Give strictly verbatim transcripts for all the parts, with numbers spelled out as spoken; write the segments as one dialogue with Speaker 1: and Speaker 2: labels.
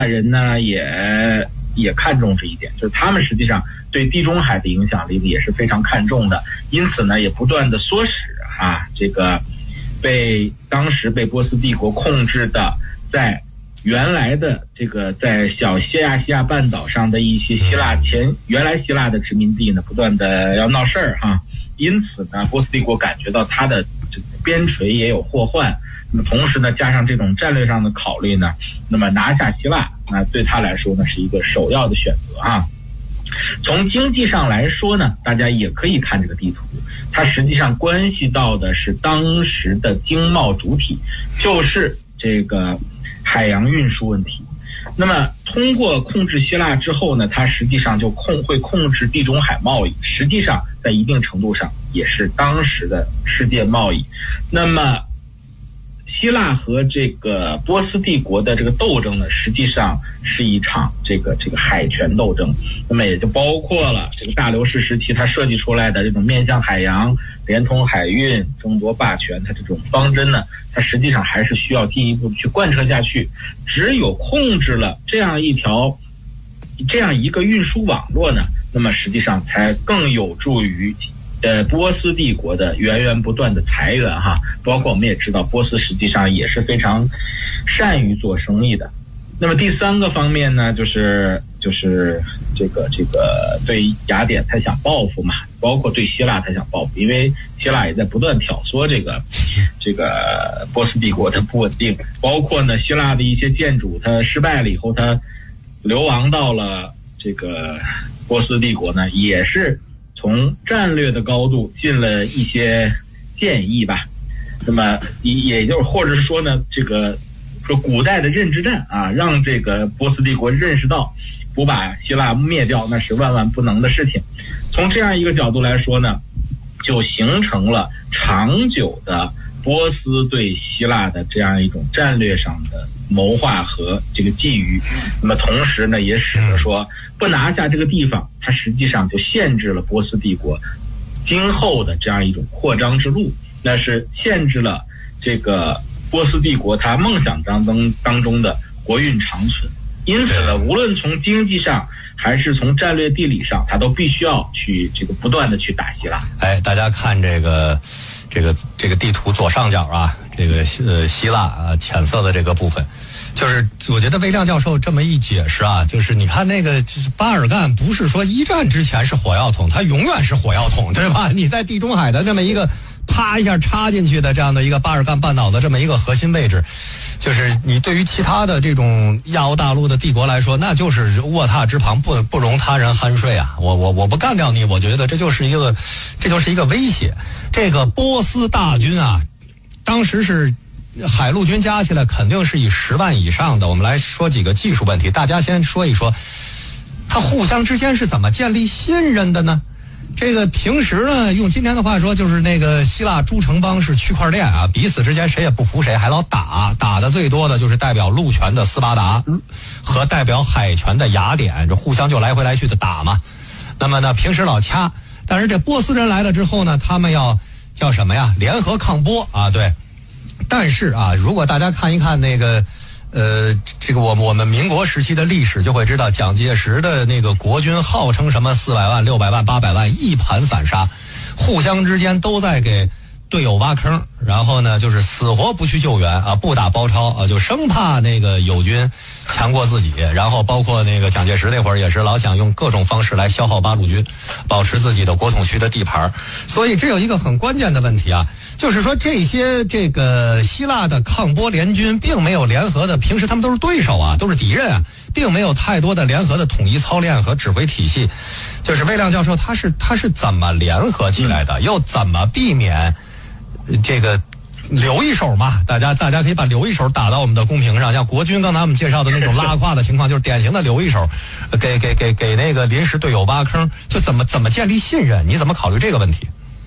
Speaker 1: 人呢也也看重这一点，就是他们实际上对地中海的影响力也是非常看重的，因此呢也不断的唆使啊这个被当时被波斯帝国控制的在原来的这个在小西亚西亚半岛上的一些希腊前原来希腊的殖民地呢不断的要闹事儿哈，因此呢波斯帝国感觉到它的边陲也有祸患，那么同时呢加上这种战略上的考虑呢，那么拿下希腊那对他来说呢是一个首要的选择啊。从经济上来说呢，大家也可以看这个地图，它实际上关系到的是当时的经贸主体，就是这个海洋运输问题。那么通过控制希腊之后呢，它实际上就控会控制地中海贸易，实际上在一定程度上也是当时的世界贸易。那么希腊和这个波斯帝国的这个斗争呢，实际上是一场这个这个海权斗争，那么也就包括了这个大流士时期他设计出来的这种面向海洋、连通海运、争夺霸权，它这种方针呢，它实际上还是需要进一步去贯彻下去。只有控制了这样一条这样一个运输网络呢，那么实际上才更有助于呃，波斯帝国的源源不断的财源哈，包括我们也知道，波斯实际上也是非常善于做生意的。那么第三个方面呢，就是就是这个这个对雅典他想报复嘛，包括对希腊他想报复，因为希腊也在不断挑唆这个这个波斯帝国的不稳定，包括呢希腊的一些建筑他失败了以后，他流亡到了这个波斯帝国呢，也是从战略的高度进了一些建议吧，那么也就是或者是说呢，这个说古代的认知战啊，让这个波斯帝国认识到不把希腊灭掉那是万万不能的事情。从这样一个角度来说呢，就形成了长久的波斯对希腊的这样一种战略上的谋划和这个觊觎。那么同时呢，也使得说不拿下这个地方，它实际上就限制了波斯帝国今后的这样一种扩张之路，那是限制了这个波斯帝国它梦想当中当中的国运长存。因此呢，无论从经济上还是从战略地理上，它都必须要去这个不断的去打希腊。
Speaker 2: 哎，大家看这个这个这个地图左上角啊，这个呃希腊啊浅色的这个部分，就是我觉得魏亮教授这么一解释啊，就是你看那个就是巴尔干不是说一战之前是火药桶，它永远是火药桶，对吧？你在地中海的这么一个啪一下插进去的这样的一个巴尔干半岛的这么一个核心位置，就是你对于其他的这种亚欧大陆的帝国来说，那就是卧榻之旁，不不容他人酣睡啊！我我我不干掉你，我觉得这就是一个这就是一个威胁。这个波斯大军啊，当时是海陆军加起来肯定是以十万以上的。我们来说几个技术问题，大家先说一说，他互相之间是怎么建立信任的呢？这个平时呢，用今天的话说，就是那个希腊诸城邦是区块链啊，彼此之间谁也不服谁，还老打，打的最多的就是代表陆权的斯巴达和代表海权的雅典，这互相就来回来去的打嘛。那么呢，平时老掐，但是这波斯人来了之后呢，他们要叫什么呀？联合抗波啊，对。但是啊，如果大家看一看那个。呃，这个我们我们民国时期的历史就会知道，蒋介石的那个国军号称什么四百万、六百万、八百万，一盘散沙，互相之间都在给队友挖坑，然后呢，就是死活不去救援啊，不打包抄啊，就生怕那个友军强过自己。然后包括那个蒋介石那会儿也是老想用各种方式来消耗八路军，保持自己的国统区的地盘。所以这有一个很关键的问题啊。就是说，这些这个希腊的抗波联军并没有联合的，平时他们都是对手啊，都是敌人啊，并没有太多的联合的统一操练和指挥体系。就是魏亮教授，他是他是怎么联合起来的，又怎么避免这个留一手嘛？大家大家可以把留一手打到我们的公屏上，像国军刚才我们介绍的那种拉胯的情况，就是典型的留一手，给给给给那个临时队友挖坑，就怎么怎么建立信任？你怎么考虑这个问题？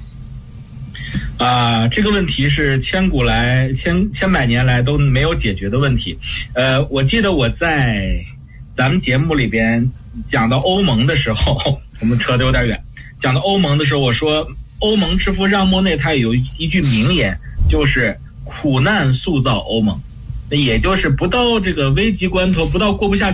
Speaker 1: 啊、呃，这个问题是千古来千千百年来都没有解决的问题。呃，我记得我在咱们节目里边讲到欧盟的时候，我们扯得有点远。讲到欧盟的时候，我说欧盟之父让莫内他有一句名言，就是苦难塑造欧盟。 那也就是不到这个危急关头，不到过不下